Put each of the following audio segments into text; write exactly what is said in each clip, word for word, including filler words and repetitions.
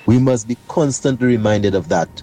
We must be constantly reminded of that.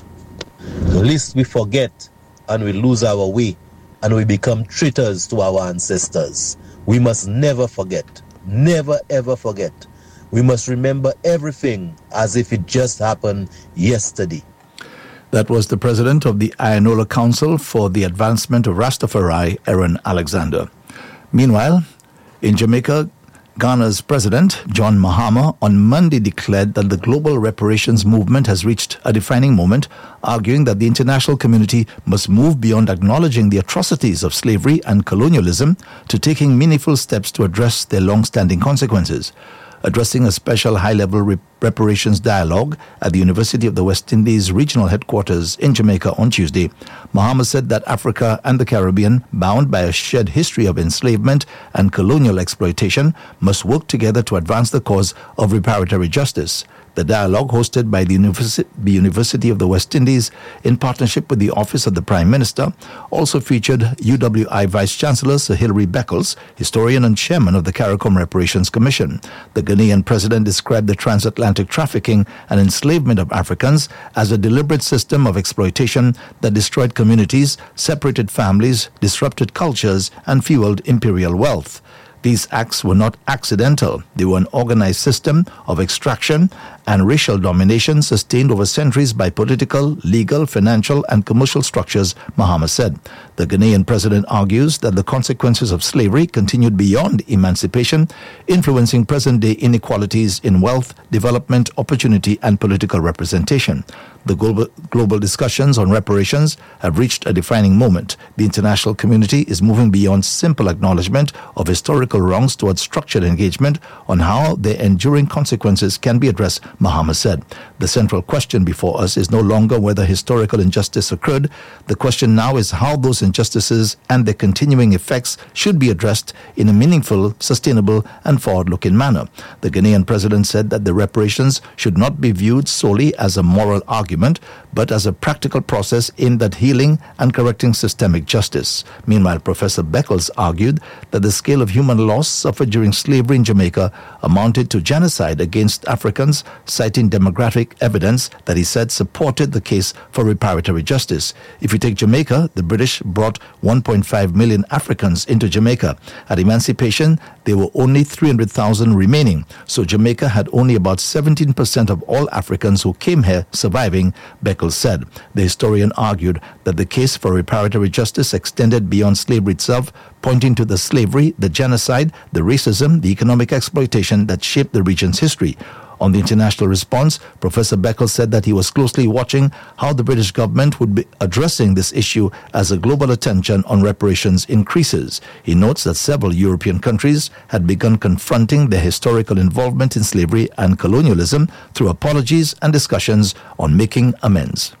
Lest we forget and we lose our way and we become traitors to our ancestors. We must never forget. Never ever forget. We must remember everything as if it just happened yesterday. That was the president of the Ayanola Council for the Advancement of Rastafari, Aaron Alexander. Meanwhile, in Jamaica, Ghana's president, John Mahama, on Monday declared that the global reparations movement has reached a defining moment, arguing that the international community must move beyond acknowledging the atrocities of slavery and colonialism to taking meaningful steps to address their long-standing consequences. Addressing a special high-level rep- reparations dialogue at the University of the West Indies regional headquarters in Jamaica on Tuesday, Mahama said that Africa and the Caribbean, bound by a shared history of enslavement and colonial exploitation, must work together to advance the cause of reparatory justice. The dialogue, hosted by the, Universi- the University of the West Indies in partnership with the Office of the Prime Minister, also featured U W I Vice-Chancellor Sir Hilary Beckles, historian and chairman of the CARICOM Reparations Commission. The Ghanaian president described the transatlantic trafficking and enslavement of Africans as a deliberate system of exploitation that destroyed communities, separated families, disrupted cultures, and fueled imperial wealth. These acts were not accidental. They were an organized system of extraction and racial domination sustained over centuries by political, legal, financial, and commercial structures, Mahama said. The Ghanaian president argues that the consequences of slavery continued beyond emancipation, influencing present-day inequalities in wealth, development, opportunity, and political representation. The global, global discussions on reparations have reached a defining moment. The international community is moving beyond simple acknowledgement of historical wrongs towards structured engagement on how their enduring consequences can be addressed, Mahama said. The central question before us is no longer whether historical injustice occurred. The question now is how those injustices and their continuing effects should be addressed in a meaningful, sustainable, and forward-looking manner. The Ghanaian president said that the reparations should not be viewed solely as a moral argument, but as a practical process aimed at healing and correcting systemic justice. Meanwhile, Professor Beckles argued that the scale of human loss suffered during slavery in Jamaica amounted to genocide against Africans, citing demographic evidence that he said supported the case for reparatory justice. If you take Jamaica, the British brought one point five million Africans into Jamaica. At emancipation, there were only three hundred thousand remaining, so Jamaica had only about seventeen percent of all Africans who came here surviving, Beckles said. The historian argued that the case for reparatory justice extended beyond slavery itself, pointing to the slavery, the genocide, the racism, the economic exploitation that shaped the region's history. On the international response, Professor Beckles said that he was closely watching how the British government would be addressing this issue as the global attention on reparations increases. He notes that several European countries had begun confronting their historical involvement in slavery and colonialism through apologies and discussions on making amends.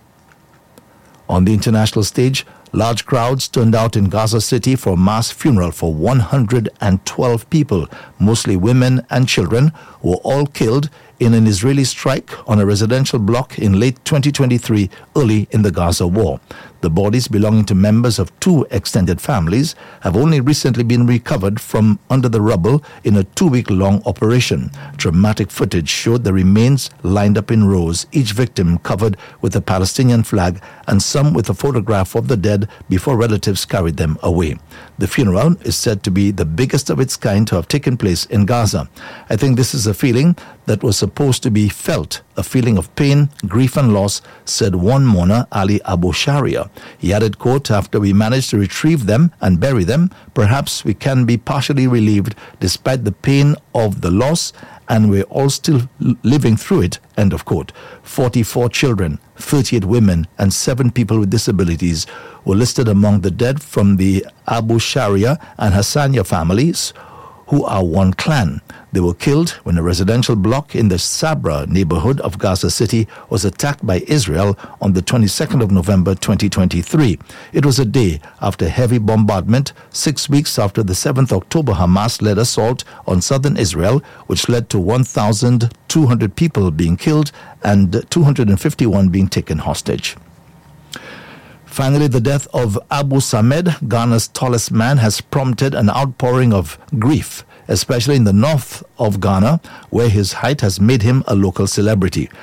On the international stage, large crowds turned out in Gaza City for a mass funeral for one hundred twelve people, mostly women and children, who were all killed in an Israeli strike on a residential block in late twenty twenty-three, early in the Gaza war. The bodies belonging to members of two extended families have only recently been recovered from under the rubble in a two-week-long operation. Dramatic footage showed the remains lined up in rows, each victim covered with a Palestinian flag and some with a photograph of the dead before relatives carried them away. The funeral is said to be the biggest of its kind to have taken place in Gaza. I think this is a feeling that was supposed to be felt, a feeling of pain, grief and loss, said one mourner, Ali Abu Sharia. He added, quote, after we manage to retrieve them and bury them, perhaps we can be partially relieved despite the pain of the loss, and we're all still living through it, end of quote. forty-four children, thirty-eight women, and seven people with disabilities were listed among the dead from the Abu Sharia and Hassania families, who are one clan. They were killed when a residential block in the Sabra neighborhood of Gaza City was attacked by Israel on the twenty-second of November twenty twenty-three. It was a day after heavy bombardment, six weeks after the seventh of October Hamas-led assault on southern Israel, which led to one thousand two hundred people being killed and two hundred fifty-one being taken hostage. Finally, the death of Abu Samed, Ghana's tallest man, has prompted an outpouring of grief, especially in the north of Ghana, where his height has made him a local celebrity.